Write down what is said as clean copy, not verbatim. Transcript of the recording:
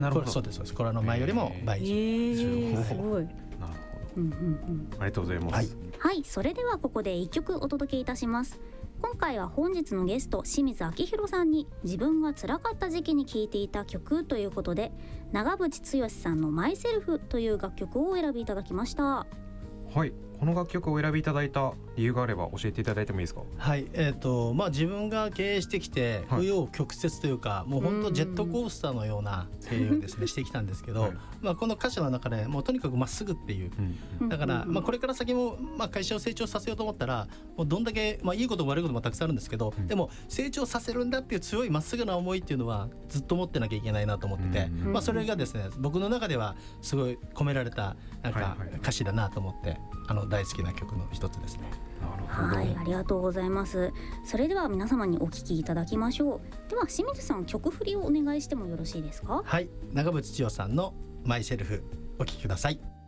なるほど。 そうですそうです。コロナ前よりも倍以上、 すごい。 なるほど、ありがとうございます。 はい、それではここで1曲お届けいたします。今回は本日のゲスト清水明宏さんに自分が辛かった時期に聴いていた曲ということで、長渕剛さんのマイセルフという楽曲をお選びいただきました。 はい、この楽曲をお選びいただいた理由があれば教えていただいてもいいですか？ はい、自分が経営してきて紆余曲折というか、もう本当ジェットコースターのような経営をですねしてきたんですけど、この歌詞の中でもうとにかくまっすぐっていう、だから、これから先も、会社を成長させようと思ったらもうどんだけ、いいことも悪いこともたくさんあるんですけど、でも成長させるんだっていう強いまっすぐな思いっていうのはずっと持ってなきゃいけないなと思ってて、それがですね僕の中ではすごい込められたなんか歌詞だなと思って、大好きな曲の一つですね。 はい、ありがとうございます。それでは皆様にお聴きいただきましょう。では清水さん、曲振りをお願いしてもよろしいですか？ はい、長渕剛さんのマイセルフお聴きください。